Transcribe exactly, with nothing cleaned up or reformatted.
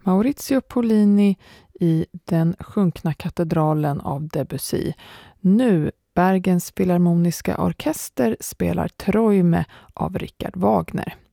Maurizio Pollini i Den sjunkna katedralen av Debussy. Nu Bergens Filharmoniska Orkester spelar Träume av Richard Wagner.